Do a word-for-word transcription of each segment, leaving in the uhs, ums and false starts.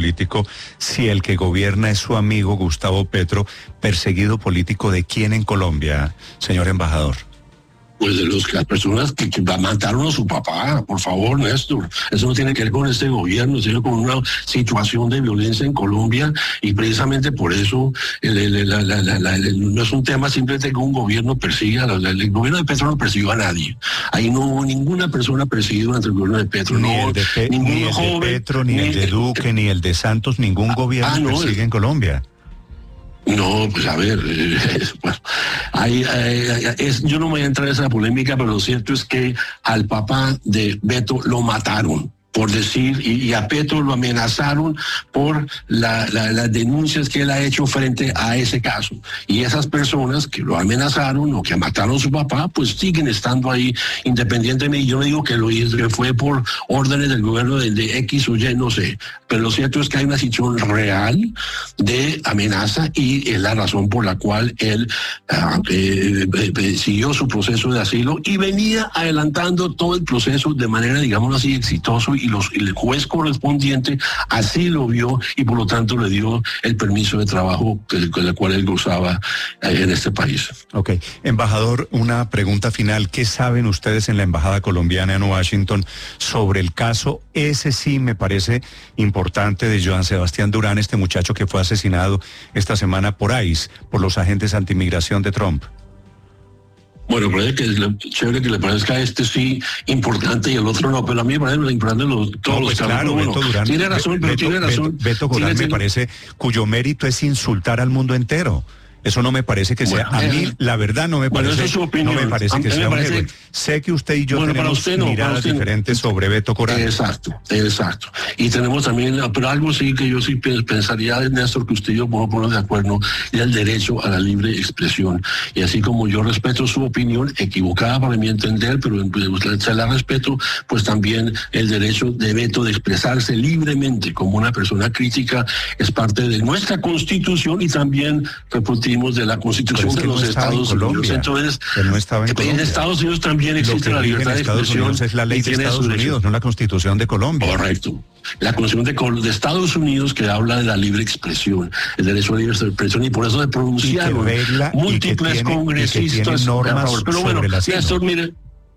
político si el que gobierna es su amigo Gustavo Petro, perseguido político de quién en Colombia, señor embajador? Pues de los, las personas que, que mataron a su papá, por favor, Néstor. Eso no tiene que ver con este gobierno, tiene con una situación de violencia en Colombia, y precisamente por eso el, el, la, la, la, la, el, no es un tema simplemente que un gobierno persiga. El, el gobierno de Petro no persiguió a nadie. Ahí no hubo ninguna persona perseguida durante el gobierno de Petro. Ni no, el de, Pe ni el joven, de Petro, ni, ni el de Duque, ni el de Santos, ningún ah, gobierno ah, no, persigue en Colombia. No, pues a ver, eh, pues, hay, eh, es, yo no me voy a entrar en esa polémica, pero lo cierto es que al papá de Beto lo mataron, por decir, y, y a Petro lo amenazaron por la, la, las denuncias que él ha hecho frente a ese caso. Y esas personas que lo amenazaron o que mataron a su papá, pues siguen estando ahí independientemente. Yo no digo que lo hizo, que fue por órdenes del gobierno de, de X o Y, no sé. Pero lo cierto es que hay una situación real de amenaza, y es la razón por la cual él uh, eh, eh, siguió su proceso de asilo y venía adelantando todo el proceso de manera, digamos así, exitoso, y los, el juez correspondiente así lo vio, y por lo tanto le dio el permiso de trabajo con el cual él gozaba eh, en este país. Ok. Embajador, una pregunta final. ¿Qué saben ustedes en la Embajada Colombiana en Washington sobre el caso? Ese sí me parece importante, de Joan Sebastián Durán, este muchacho que fue asesinado esta semana por ICE, por los agentes antimigración de Trump. Bueno, parece que es chévere que le parezca este sí importante y el otro no, pero a mí me parece importante los, todos no, pues los claro, bueno, Beto Durán, tiene razón, Beto, pero tiene razón. Beto, Beto Durán tiene, me parece, cuyo mérito es insultar al mundo entero. Eso no me parece que sea, bueno, a mí la verdad no me bueno, parece, es su opinión. no me parece que sea parece... un héroe. Sé que usted y yo bueno, tenemos usted no, miradas usted diferentes no. sobre Beto Corral. Exacto, exacto. Y tenemos también, pero algo sí que yo sí pensaría, Néstor, que usted y yo podemos poner de acuerdo, y el derecho a la libre expresión. Y así como yo respeto su opinión, equivocada para mi entender, pero se la respeto, pues también el derecho de Beto de expresarse libremente como una persona crítica es parte de nuestra Constitución, y también repetimos de la Constitución de los no Estados Unidos. Entonces, no estaba en, en Estados Unidos también existe la libertad de expresión. Es la ley de Estados Unidos, no la Constitución de Colombia. Correcto. La Constitución de, de Estados Unidos, que habla de la libre expresión, el derecho a la libre expresión, y por eso se pronunciaron múltiples tiene, congresistas. Normas pero bueno, Néstor, mire,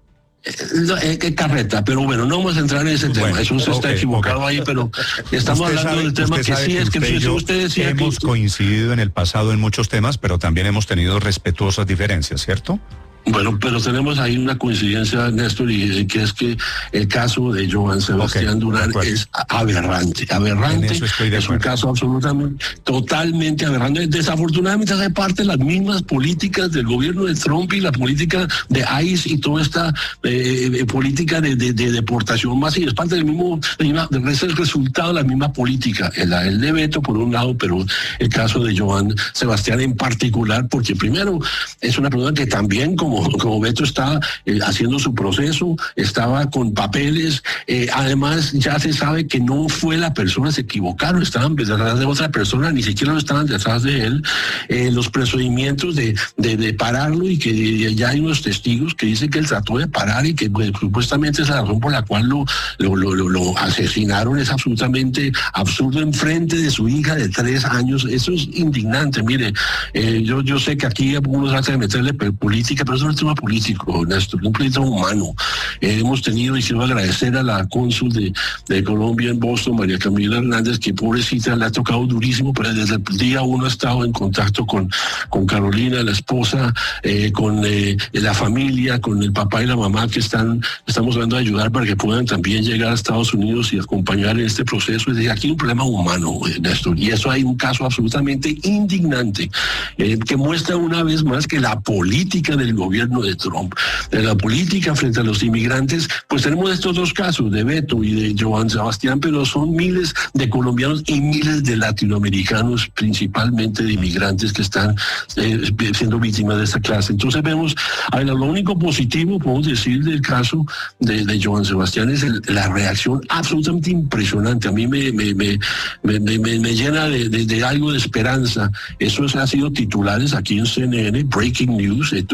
Eh, eh, carreta, pero bueno, no vamos a entrar en ese bueno, tema, eso se okay, está equivocado okay. ahí, pero estamos usted hablando sabe, del tema que sí que es que usted, usted, usted decía hemos que... coincidido en el pasado en muchos temas, pero también hemos tenido respetuosas diferencias, ¿cierto? Bueno, pero tenemos ahí una coincidencia, Néstor, y que es que el caso de Joan Sebastián okay, Durán es aberrante, aberrante, es un caso absolutamente, totalmente aberrante. Desafortunadamente hace parte de las mismas políticas del gobierno de Trump y la política de ICE y toda esta eh, política de, de, de deportación masiva, es parte del mismo, es el resultado de la misma política, el, el de Beto por un lado, pero el caso de Joan Sebastián en particular, porque primero es una persona que también como Como, como Beto está eh, haciendo su proceso, estaba con papeles, eh, además ya se sabe que no fue la persona, se equivocaron, estaban detrás de otra persona, ni siquiera lo estaban detrás de él. Eh, los procedimientos de, de, de pararlo, y que ya hay unos testigos que dicen que él trató de parar y que pues, supuestamente es la razón por la cual lo, lo, lo, lo, lo asesinaron, es absolutamente absurdo en frente de su hija de tres años. Eso es indignante. Mire, eh, yo, yo sé que aquí algunos tratan de meterle política, pero eso no es un tema político, Néstor, un problema humano. Eh, hemos tenido, y quiero agradecer a la cónsul de, de Colombia en Boston, María Camila Hernández, que pobrecita le ha tocado durísimo, pero desde el día uno ha estado en contacto con, con Carolina, la esposa, eh, con eh, la familia, con el papá y la mamá, que están, estamos tratando de ayudar para que puedan también llegar a Estados Unidos y acompañar en este proceso. Es decir, aquí hay un problema humano, eh, Néstor, y eso hay un caso absolutamente indignante, eh, que muestra una vez más que la política del gobierno de Trump, de la política frente a los inmigrantes, pues tenemos estos dos casos de Beto y de Joan Sebastián, pero son miles de colombianos y miles de latinoamericanos, principalmente de inmigrantes, que están eh, siendo víctimas de esta clase. Entonces vemos, a ver, lo único positivo, podemos decir, del caso de, de Joan Sebastián es el, la reacción absolutamente impresionante. A mí me, me, me, me, me, me llena de, de, de algo de esperanza. Eso ha sido titulares aquí en C N N, Breaking News, de todos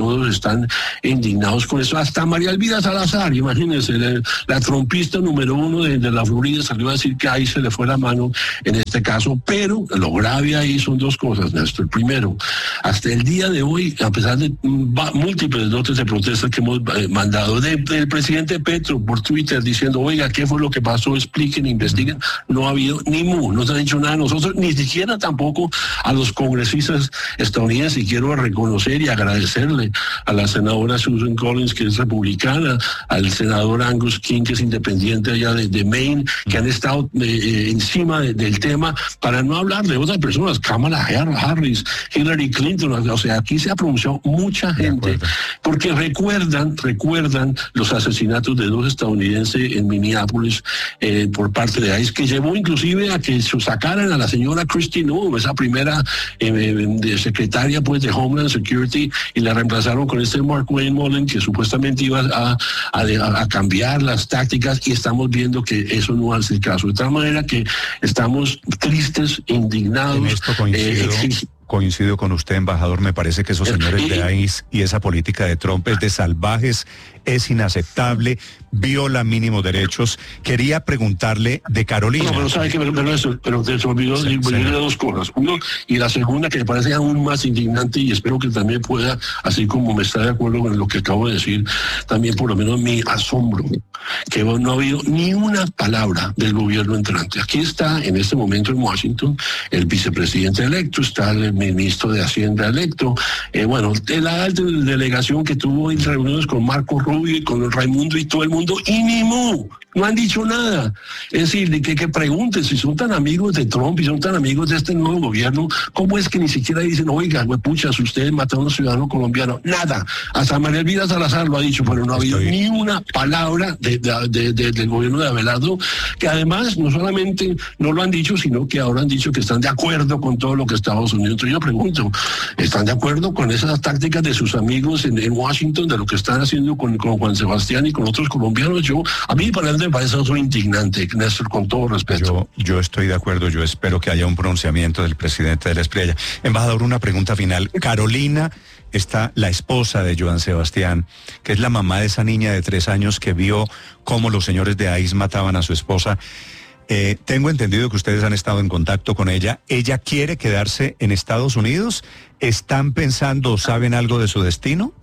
están indignados con eso. Hasta María Elvira Salazar, imagínense, la, la trompista número uno de, de la Florida salió a decir que ahí se le fue la mano en este caso, pero lo grave ahí son dos cosas, Néstor. Primero, hasta el día de hoy, a pesar de múltiples notas de protesta que hemos eh, mandado de, del presidente Petro por Twitter diciendo, oiga, ¿qué fue lo que pasó? Expliquen, investiguen. No ha habido ni mu, no se ha dicho nada a nosotros, ni siquiera tampoco a los congresistas estadounidenses. Y quiero reconocer y agradecerle a la senadora Susan Collins, que es republicana, al senador Angus King, que es independiente allá de, de Maine, que han estado eh, encima de, del tema para no hablar de otras personas, Kamala Harris, Hillary Clinton. O sea, aquí se ha pronunciado mucha gente, porque recuerdan, recuerdan los asesinatos de dos estadounidenses en Minneapolis eh, por parte de ICE, que llevó inclusive a que sacaran a la señora Christine Noem, esa primera eh, de secretaria pues de Homeland Security, y la reemplazaron con este Mark Wayne Mullen, que supuestamente iba a, a, a cambiar las tácticas, y estamos viendo que eso no hace el caso. De tal manera que estamos tristes, indignados. En esto coincido. Eh, Coincido con usted, embajador. Me parece que esos señores de ICE y esa política de Trump es de salvajes, es inaceptable, viola mínimos derechos. Quería preguntarle de Carolina. No, pero sabe que pero, pero eso, pero te se olvidó sí, de dos cosas. Uno, y la segunda, que me parece aún más indignante, y espero que también pueda, así como me está de acuerdo con lo que acabo de decir, también por lo menos mi asombro, que no ha habido ni una palabra del gobierno entrante. Aquí está en este momento en Washington el vicepresidente electo, está el ministro de Hacienda electo, eh, bueno, la alta delegación que tuvo en reuniones con Marco Rubio y con el Raimundo y todo el mundo, y ni mu, no han dicho nada. Es decir, que, que pregunten si son tan amigos de Trump y son tan amigos de este nuevo gobierno, ¿cómo es que ni siquiera dicen, oiga, huepuchas, ustedes mataron a un ciudadano colombiano? Nada. Hasta María Elvira Salazar lo ha dicho, pero no ha habido ni una palabra de, de, de, de, del gobierno de Abelardo, que además no solamente no lo han dicho, sino que ahora han dicho que están de acuerdo con todo lo que Estados Unidos. Entonces yo pregunto, ¿están de acuerdo con esas tácticas de sus amigos en, en Washington, de lo que están haciendo con, con Juan Sebastián y con otros colombianos? Yo, a mí para me parece eso indignante, Néstor, con todo respeto. Yo, yo estoy de acuerdo, yo espero que haya un pronunciamiento del presidente de la Espriella. Embajador, una pregunta final. Carolina está la esposa de Joan Sebastián, que es la mamá de esa niña de tres años que vio cómo los señores de ICE mataban a su esposa. Eh, tengo entendido que ustedes han estado en contacto con ella. ¿Ella quiere quedarse en Estados Unidos? ¿Están pensando o saben algo de su destino?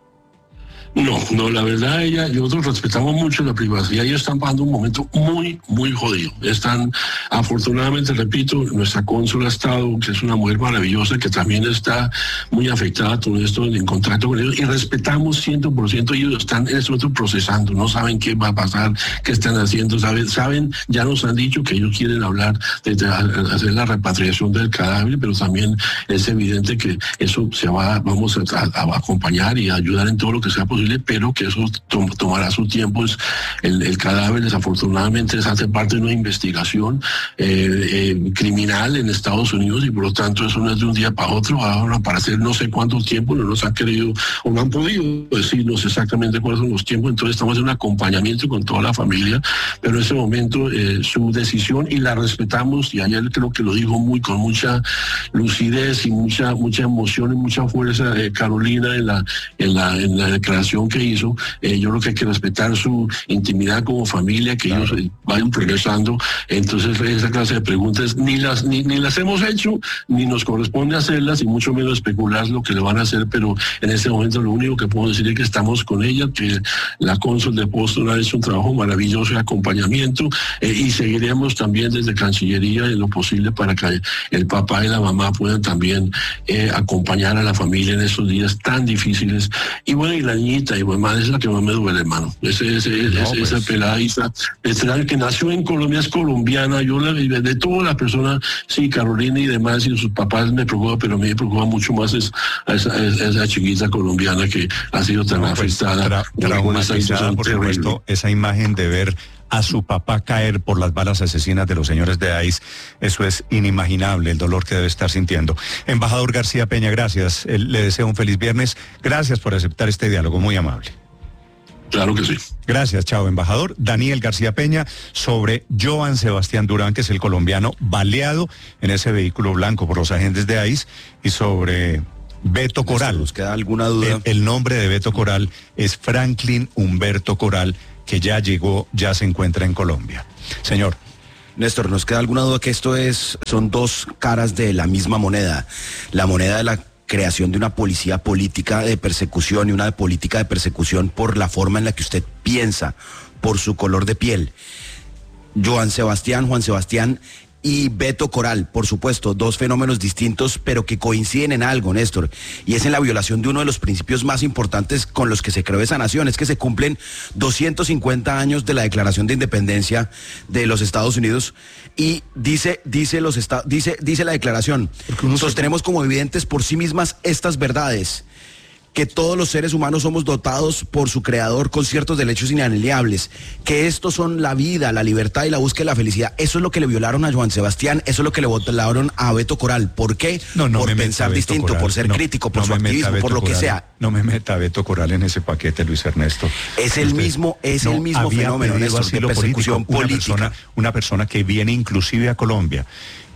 No, no, la verdad, ella, nosotros respetamos mucho la privacidad. Ellos están pasando un momento muy, muy jodido. Están, afortunadamente, repito, nuestra cónsula ha estado, que es una mujer maravillosa, que también está muy afectada a todo esto, en contacto con ellos, y respetamos ciento por ciento. Ellos están en este momento procesando, no saben qué va a pasar, qué están haciendo, saben, saben, ya nos han dicho que ellos quieren hablar de, de hacer la repatriación del cadáver, pero también es evidente que eso se va, vamos a, a, a acompañar y a ayudar en todo lo que sea posible, pero que eso to tomará su tiempo. Es el, el cadáver, desafortunadamente, hace parte de una investigación eh, eh, criminal en Estados Unidos, y por lo tanto eso no es de un día para otro. Ahora, para hacer no sé cuánto tiempo, no nos han querido o no han podido decirnos exactamente cuáles son los tiempos. Entonces estamos en un acompañamiento con toda la familia, pero en ese momento eh, su decisión, y la respetamos, y ayer creo que lo dijo muy con mucha lucidez y mucha mucha emoción y mucha fuerza eh, Carolina en la en la en la declaración que hizo. Eh, yo creo que hay que respetar su intimidad como familia, que claro, ellos eh, vayan progresando. Entonces esa clase de preguntas ni las ni, ni las hemos hecho, ni nos corresponde hacerlas, y mucho menos especular lo que le van a hacer, pero en este momento lo único que puedo decir es que estamos con ella, que la cónsul de Boston ha hecho un trabajo maravilloso de acompañamiento, eh, y seguiremos también desde Cancillería en lo posible para que el papá y la mamá puedan también eh, acompañar a la familia en estos días tan difíciles. Y bueno, y la niña y mamá es la que más me duele, hermano. Ese, ese, no, ese, pues. Esa peladiza, esa que nació en Colombia, es colombiana. Yo la, de todas las personas, sí, Carolina y demás, y sus papás me preocupa, pero a mí me preocupa mucho más es, esa, esa chiquita colombiana que ha sido tan no, afectada. Pues, tra traumatizada, por supuesto, esa imagen de ver a su papá caer por las balas asesinas de los señores de ICE, eso es inimaginable, el dolor que debe estar sintiendo. Embajador García Peña, gracias, le deseo un feliz viernes, gracias por aceptar este diálogo, muy amable. Claro que sí. Gracias, chao, embajador. Daniel García Peña, sobre Joan Sebastián Durán, que es el colombiano baleado en ese vehículo blanco por los agentes de ICE, y sobre Beto Coral. ¿Nos queda alguna duda? El, el nombre de Beto Coral es Franklin Humberto Coral, que ya llegó, ya se encuentra en Colombia. Señor. Néstor, ¿nos queda alguna duda que esto es, son dos caras de la misma moneda? La moneda de la creación de una policía política de persecución y una de política de persecución por la forma en la que usted piensa, por su color de piel. Joan Sebastián, Juan Sebastián y Beto Coral, por supuesto, dos fenómenos distintos, pero que coinciden en algo, Néstor, y es en la violación de uno de los principios más importantes con los que se creó esa nación. Es que se cumplen doscientos cincuenta años de la Declaración de Independencia de los Estados Unidos, y dice, dice, los esta, dice, dice la declaración, sostenemos como evidentes por sí mismas estas verdades, que todos los seres humanos somos dotados por su creador con ciertos derechos inalienables, que estos son la vida, la libertad y la búsqueda de la felicidad. Eso es lo que le violaron a Joan Sebastián, eso es lo que le violaron a Beto Coral. ¿Por qué? No, no por pensar distinto, Coral, por ser no, crítico, por no su activismo, por lo Coral, que sea. No me meta a Beto Coral en ese paquete, Luis Ernesto. Es el Usted, mismo, es no, el mismo fenómeno, Néstor, de persecución política. Una persona, una persona que viene inclusive a Colombia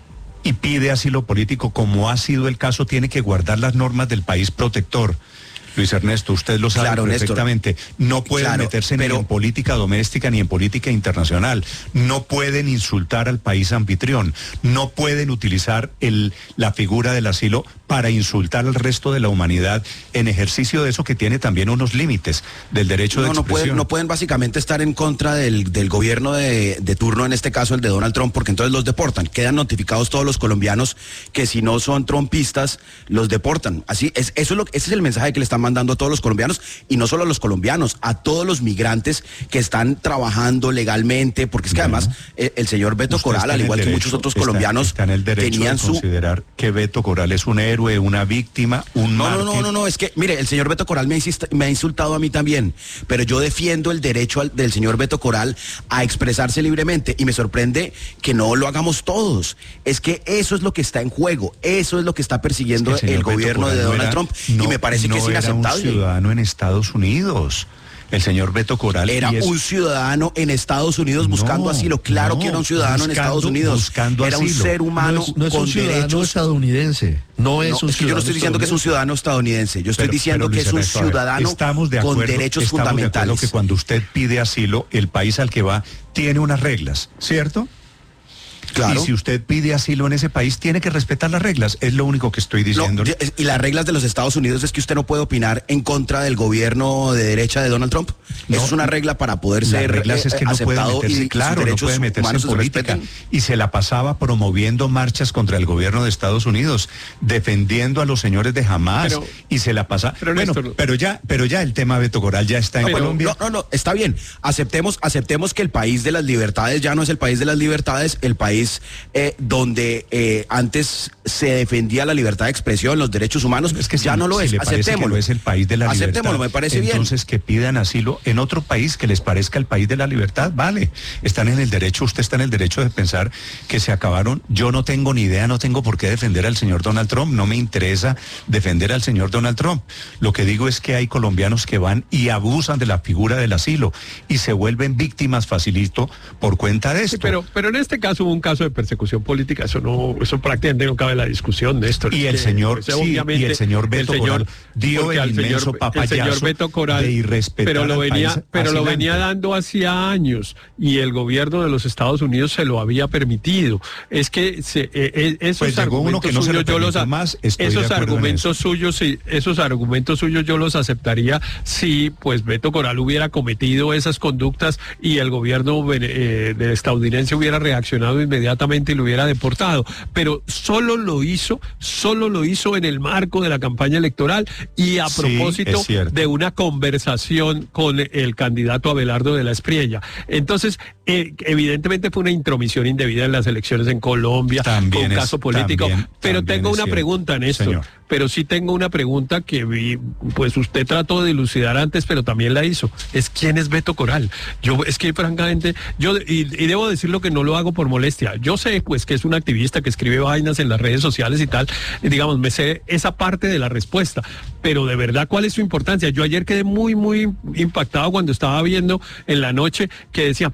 y pide asilo político, como ha sido el caso, tiene que guardar las normas del país protector. Luis Ernesto, usted lo sabe claro, perfectamente. Néstor. No pueden claro, meterse pero... ni en política doméstica ni en política internacional. No pueden insultar al país anfitrión. No pueden utilizar el, la figura del asilo para insultar al resto de la humanidad en ejercicio de eso que tiene también unos límites del derecho no, de no expresión. Pueden, no pueden básicamente estar en contra del, del gobierno de, de turno, en este caso el de Donald Trump, porque entonces los deportan. Quedan notificados todos los colombianos que si no son trumpistas, los deportan. Así es, eso es lo, ese es el mensaje que le están mandando a todos los colombianos, y no solo a los colombianos, a todos los migrantes que están trabajando legalmente, porque es que bueno, además el, el señor Beto Coral, al igual derecho, que muchos otros está, colombianos, está en el derecho tenían de su... considerar que Beto Coral es un héroe, una víctima, un no, mártir. No, no, no, no, es que, mire, el señor Beto Coral me ha, insist, me ha insultado a mí también, pero yo defiendo el derecho al, del señor Beto Coral a expresarse libremente, y me sorprende que no lo hagamos todos. Es que eso es lo que está en juego, eso es lo que está persiguiendo es el, el gobierno de Donald no era, Trump, no, y me parece no que es inaceptable. Un ciudadano en Estados Unidos. El señor Beto Coral era es... un ciudadano en Estados Unidos buscando no, asilo. Claro no, que era un ciudadano buscando, en Estados Unidos. Buscando era asilo. un ser humano no es, no es con un ciudadano derechos estadounidense. No es no, un es que yo no estoy diciendo que es un ciudadano estadounidense. Yo estoy pero, diciendo pero, que es un Ernesto, ciudadano estamos de acuerdo, con derechos estamos fundamentales. De acuerdo que cuando usted pide asilo, el país al que va tiene unas reglas, ¿cierto? Claro. Y si usted pide asilo en ese país, tiene que respetar las reglas. Es lo único que estoy diciendo. No, y las reglas de los Estados Unidos es que usted no puede opinar en contra del gobierno de derecha de Donald Trump. No, eso es una regla para poder ser las reglas eh, es que no aceptado puede meterse, y claro, no puede meterse en política. Y se la pasaba promoviendo marchas contra el gobierno de Estados Unidos, defendiendo a los señores de Hamas, pero, y se la pasa. Pero, bueno, Néstor, pero ya, pero ya el tema Beto Coral ya está en pero, Colombia. No, no, no, está bien. Aceptemos, aceptemos que el país de las libertades ya no es el país de las libertades, el país eh, donde eh, antes se defendía la libertad de expresión, los derechos humanos, es que ya si, no lo si es, le aceptémoslo. Que lo es el país de la libertad. Aceptémoslo, me parece entonces, bien. Entonces que pidan asilo en otro país que les parezca el país de la libertad, vale. Están en el derecho, usted está en el derecho de pensar que se acabaron. Yo no tengo ni idea, no tengo por qué defender al señor Donald Trump, no me interesa defender al señor Donald Trump. Lo que digo es que hay colombianos que van y abusan de la figura del asilo y se vuelven víctimas facilito por cuenta de esto. Sí, pero, pero en este caso hubo un caso de persecución política, eso no, eso prácticamente no cabe en la discusión, Néstor. Y el que, señor, pues, sí, y el señor Beto el señor, Coral dio el inmenso señor, papayazo el señor Beto Coral, de irrespetar pero lo venía, al país pero lo asilante. venía dando hacía años y el gobierno de los Estados Unidos se lo había permitido. Es que se, eh, esos pues argumentos que no suyos yo los más, esos argumentos suyos sí, esos argumentos suyos yo los aceptaría si pues Beto Coral hubiera cometido esas conductas y el gobierno eh, de estadounidense hubiera reaccionado inmediatamente y lo hubiera deportado, pero solo lo hizo, solo lo hizo en el marco de la campaña electoral y a sí, propósito de una conversación con el candidato Abelardo de la Espriella. Entonces, eh, evidentemente fue una intromisión indebida en las elecciones en Colombia, también con un caso es, político, también, pero también tengo una cierto, pregunta, Néstor. señor. Pero sí tengo una pregunta que vi, pues usted trató de dilucidar antes, pero también la hizo. Es quién es Beto Coral. Yo es que francamente, yo y, y debo decirlo que no lo hago por molestia. Yo sé pues que es un activista que escribe vainas en las redes sociales y tal, y, digamos, me sé esa parte de la respuesta, pero de verdad, ¿cuál es su importancia? Yo ayer quedé muy, muy impactado cuando estaba viendo en la noche que decían, primaria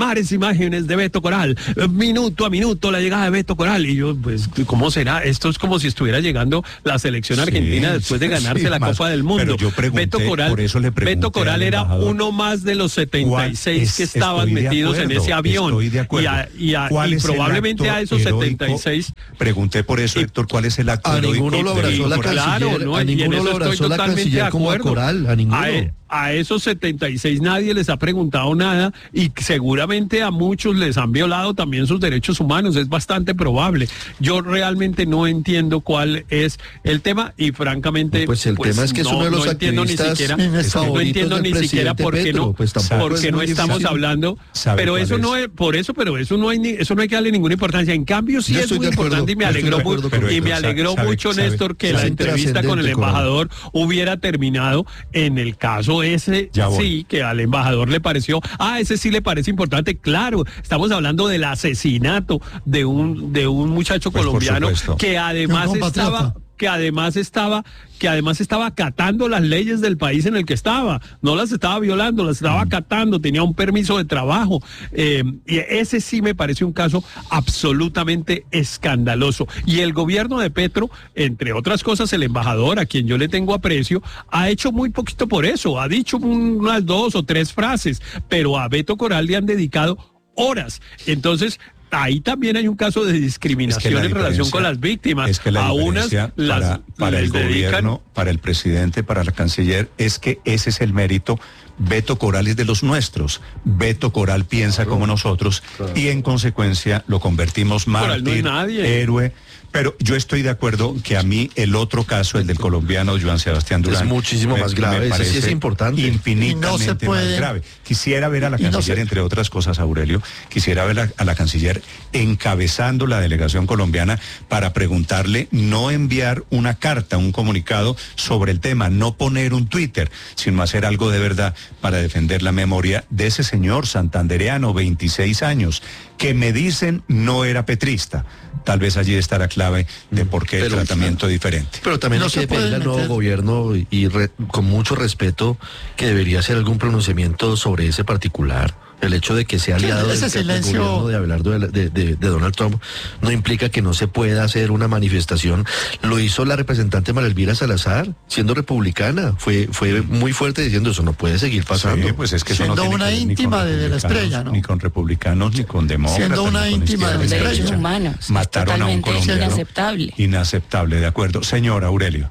imágenes, imágenes de Beto Coral, minuto a minuto la llegada de Beto Coral. Y yo, pues, ¿cómo será? Esto es como si estuviera llegando la selección argentina sí, después de ganarse sí, la más, Copa del Mundo. Yo pregunté, Beto Coral, por eso le Beto Coral era uno más de los setenta y seis es, que estaban metidos acuerdo, en ese avión. Estoy de acuerdo. Y, a, y, a, y probablemente a esos setenta y seis. Pregunté por eso, Héctor, ¿cuál es el acto a heroico? Ninguno lo abrazó la canciller, claro, no, a ninguno lo abrazó la canciller como a Coral, a ninguno. A, a esos setenta y seis nadie les ha preguntado nada y seguramente a muchos les han violado también sus derechos humanos, es bastante probable. Yo realmente no entiendo cuál es el tema y francamente no, pues el pues, tema es que es no, uno de los no entiendo ni siquiera no entiendo ni siquiera por qué no pues porque no estamos difícil. hablando, pero eso es? no es por eso, pero eso no hay ni, eso no hay que darle ninguna importancia. En cambio sí es muy importante y me alegró mucho y me alegró mucho Néstor que la entrevista con el embajador hubiera terminado en el caso ese sí que al embajador le pareció, ah, ese sí le parece importante, claro, estamos hablando del asesinato de un de un muchacho pues colombiano que además estaba que además estaba que además estaba acatando las leyes del país en el que estaba, no las estaba violando, las estaba acatando, tenía un permiso de trabajo, eh, y ese sí me parece un caso absolutamente escandaloso. Y el gobierno de Petro, entre otras cosas, el embajador, a quien yo le tengo aprecio, ha hecho muy poquito por eso, ha dicho unas dos o tres frases, pero a Beto Coral le han dedicado horas. Entonces, ahí también hay un caso de discriminación es que en relación con las víctimas. Es que la a unas para, las, para el dedican... gobierno, para el presidente, para la canciller, es que ese es el mérito. Beto Coral es de los nuestros. Beto Coral piensa claro, como nosotros claro. y en consecuencia lo convertimos mártir, no héroe. Pero yo estoy de acuerdo que a mí el otro caso, el del colombiano Joan Sebastián Durán, es muchísimo me, más grave, ese sí es importante, infinitamente no se puede... más grave. Quisiera ver a la canciller, no se... entre otras cosas, Aurelio, quisiera ver a, a la canciller encabezando la delegación colombiana para preguntarle, no enviar una carta, un comunicado sobre el tema, no poner un Twitter, sino hacer algo de verdad para defender la memoria de ese señor santandereano, veintiséis años, que me dicen no era petrista. Tal vez allí está la clave de por qué pero, el tratamiento diferente. Pero también no hay que pedirle al nuevo gobierno y, y re, con mucho respeto que debería hacer algún pronunciamiento sobre ese particular. El hecho de que sea aliado del, del gobierno de Abelardo de, de, de, de Donald Trump no implica que no se pueda hacer una manifestación. Lo hizo la representante María Elvira Salazar, siendo republicana. Fue fue muy fuerte diciendo eso no puede seguir pasando. Sí, pues es que eso siendo no tiene una que íntima de la Estrella, ¿no? Ni con republicanos, ni con demócratas. Siendo una íntima de la Estrella. Derechos humanos. Mataron a un colombiano. Inaceptable. Inaceptable, de acuerdo. Señor Aurelio.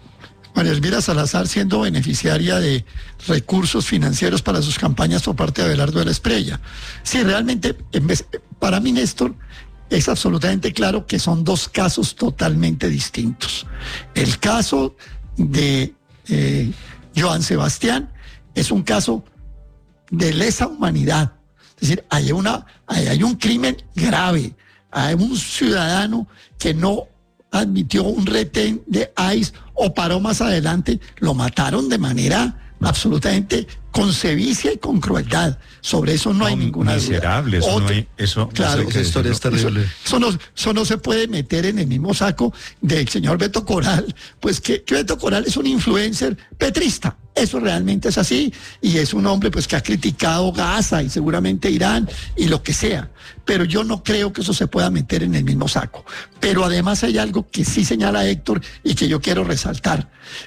María Elvira Salazar siendo beneficiaria de recursos financieros para sus campañas por parte de Abelardo de la Estrella. Sí, realmente, en vez, para mí, Néstor, es absolutamente claro que son dos casos totalmente distintos. El caso de eh, Joan Sebastián es un caso de lesa humanidad. Es decir, hay, una, hay, hay un crimen grave, hay un ciudadano que no admitió un retén de I C E o paró más adelante, lo mataron de manera absolutamente con sevicia y con crueldad. Sobre eso no, no hay ninguna miserable, duda. Eso Otro, no hay, eso, claro, no esa historia es terrible. Eso, eso, no, eso no se puede meter en el mismo saco del señor Beto Coral, pues que, que Beto Coral es un influencer petrista. Eso realmente es así, y es un hombre pues que ha criticado Gaza y seguramente Irán y lo que sea, pero yo no creo que eso se pueda meter en el mismo saco. Pero además hay algo que sí señala Héctor y que yo quiero resaltar.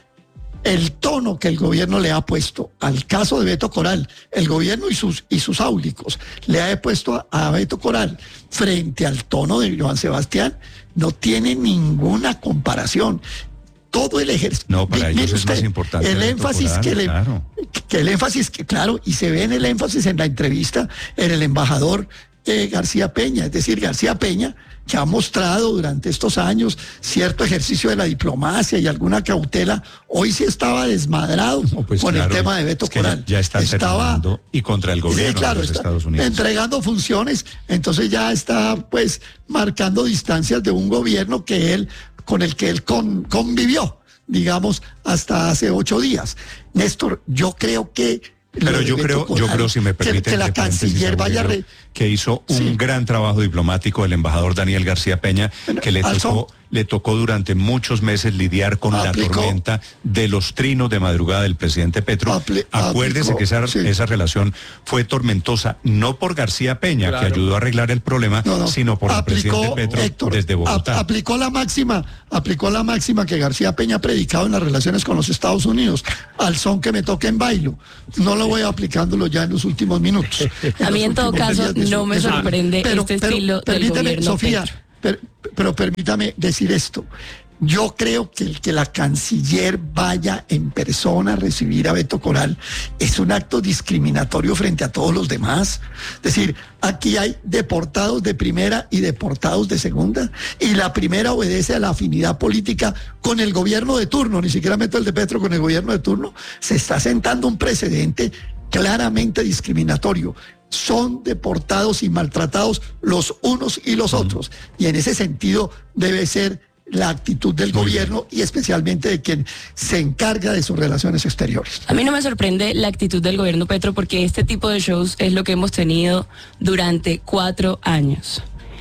El tono que el gobierno le ha puesto al caso de Beto Coral, el gobierno y sus, y sus áulicos le ha puesto a, a Beto Coral frente al tono de Joan Sebastián, no tiene ninguna comparación. Todo el ejercicio. No, para ellos es más importante. El énfasis Coral, que le, claro. que el énfasis que, claro, y se ve en el énfasis en la entrevista en el embajador eh, García Peña, es decir, García Peña, que ha mostrado durante estos años cierto ejercicio de la diplomacia y alguna cautela, hoy sí estaba desmadrado no, pues con claro, el tema de Beto es que Coral. Ya, ya está estaba y contra el gobierno sí, claro, de los Estados Unidos. Entregando funciones, entonces ya está pues marcando distancias de un gobierno que él con el que él con, convivió, digamos, hasta hace ocho días. Néstor, yo creo que... Pero yo creo, Coral, yo creo, si me permiten, que, que la canciller vaya... Re, que hizo un sí. gran trabajo diplomático el embajador Daniel García Peña, bueno, que le tocó, le tocó durante muchos meses lidiar con aplicó, la tormenta de los trinos de madrugada del presidente Petro. Apli, Acuérdese aplicó, que esa, sí. esa relación fue tormentosa, no por García Peña, claro. que ayudó a arreglar el problema, no, no. sino por aplicó, el presidente Petro Héctor, desde Bogotá. A, aplicó la máxima, aplicó la máxima que García Peña ha predicado en las relaciones con los Estados Unidos, al son que me toque en bailo. No lo voy aplicándolo ya en los últimos minutos. A mí en todo caso no me sorprende pero, este pero, estilo pero, del gobierno Sofía, pero, pero permítame decir esto. Yo creo que el que la canciller vaya en persona a recibir a Beto Coral es un acto discriminatorio frente a todos los demás. Es decir, aquí hay deportados de primera y deportados de segunda, y la primera obedece a la afinidad política con el gobierno de turno, ni siquiera meto el de Petro con el gobierno de turno. Se está sentando un precedente claramente discriminatorio. Son deportados y maltratados los unos y los otros, y en ese sentido debe ser la actitud del Muy gobierno bien. Y especialmente de quien se encarga de sus relaciones exteriores. A mí no me sorprende la actitud del gobierno Petro, porque este tipo de shows es lo que hemos tenido durante cuatro años.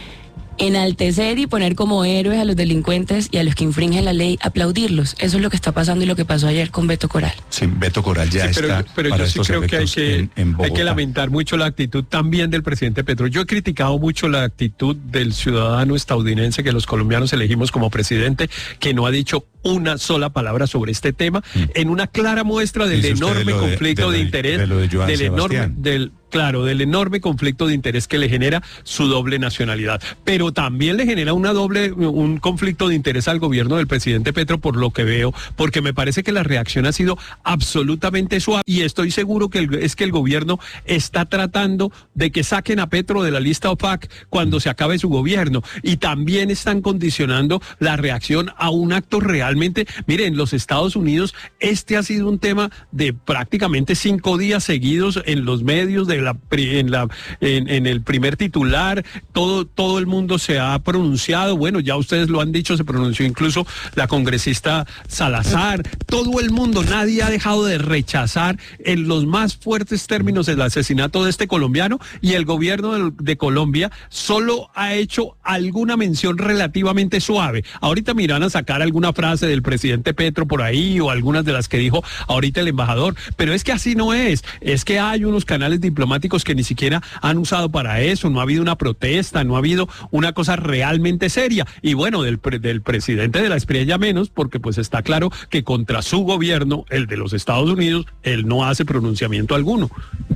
Enaltecer y poner como héroes a los delincuentes y a los que infringen la ley, aplaudirlos. Eso es lo que está pasando y lo que pasó ayer con Beto Coral. Sí, Beto Coral ya sí, pero, está. Pero para yo sí creo que hay que, en, en hay que lamentar mucho la actitud también del presidente Petro. Yo he criticado mucho la actitud del ciudadano estadounidense que los colombianos elegimos como presidente, que no ha dicho una sola palabra sobre este tema, mm. en una clara muestra del enorme de conflicto de, de, de interés, de, de, de del enorme, del claro, del enorme conflicto de interés que le genera su doble nacionalidad. Pero también le genera una doble, un conflicto de interés al gobierno del presidente Petro, por lo que veo, porque me parece que la reacción ha sido absolutamente suave, y estoy seguro que el, es que el gobierno está tratando de que saquen a Petro de la lista OPAC cuando se acabe su gobierno, y también están condicionando la reacción a un acto realmente, miren, los Estados Unidos, este ha sido un tema de prácticamente cinco días seguidos en los medios de La, en, la, en, en el primer titular, todo, todo el mundo se ha pronunciado, bueno, ya ustedes lo han dicho, se pronunció incluso la congresista Salazar, todo el mundo, nadie ha dejado de rechazar en los más fuertes términos el asesinato de este colombiano, y el gobierno de, de Colombia solo ha hecho alguna mención relativamente suave. Ahorita me irán a sacar alguna frase del presidente Petro por ahí, o algunas de las que dijo ahorita el embajador, pero es que así no es, es que hay unos canales diplomáticos que ni siquiera han usado para eso, no ha habido una protesta, no ha habido una cosa realmente seria, y bueno, del, del presidente de la Espriella menos, porque pues está claro que contra su gobierno, el de los Estados Unidos, él no hace pronunciamiento alguno.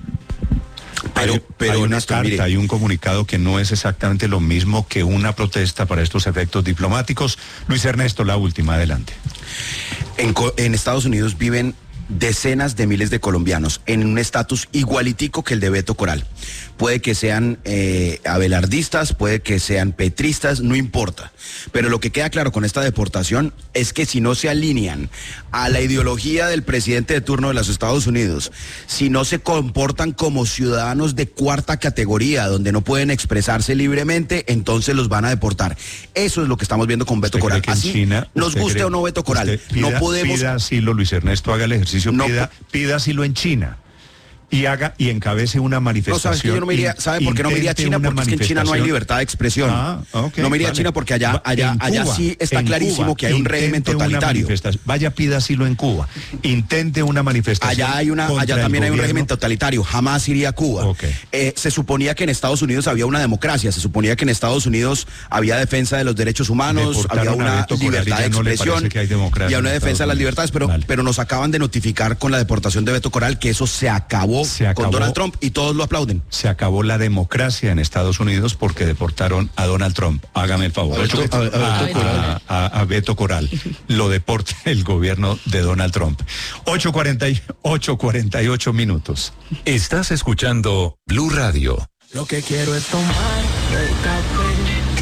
Pero, hay, pero hay una Néstor, carta, mire. hay un comunicado que no es exactamente lo mismo que una protesta para estos efectos diplomáticos. Luis Ernesto, la última, adelante. En, en Estados Unidos viven decenas de miles de colombianos en un estatus igualitico que el de Beto Coral. Puede que sean eh, abelardistas, puede que sean petristas, no importa. Pero lo que queda claro con esta deportación es que si no se alinean a la ideología del presidente de turno de los Estados Unidos, si no se comportan como ciudadanos de cuarta categoría, donde no pueden expresarse libremente, entonces los van a deportar. Eso es lo que estamos viendo con Beto Coral. Así, China, nos guste cree, o no Beto Coral, pida, no podemos... Pida asilo, Luis Ernesto, haga el ejercicio, no, pida, pida asilo en China. Y haga y encabece una manifestación. No, ¿sabes que yo no me iría, ¿sabe por qué no me iría a China? Porque es que en China no hay libertad de expresión. Ah, okay, no me iría vale. a China porque allá, allá, Cuba, allá sí está clarísimo Cuba, que hay un régimen totalitario. Vaya, pida asilo en Cuba. Intente una manifestación. Allá hay una, allá también hay un régimen totalitario. Jamás iría a Cuba. Okay. Eh, se suponía que en Estados Unidos había una democracia. Se suponía que en Estados Unidos había defensa de los derechos humanos, había una libertad de expresión y una defensa de las libertades, pero, vale. pero nos acaban de notificar con la deportación de Beto Coral que eso se acabó, se acabó. con Donald Trump, y todos lo aplauden. Se acabó la democracia en Estados Unidos porque deportaron a Donald Trump. Hágame el favor. A Beto, a, a, a, a, a Beto Coral. Lo deporta el gobierno de Donald Trump. ocho cuarenta y ocho minutos. Estás escuchando Blue Radio. Lo que quiero es tomar el café.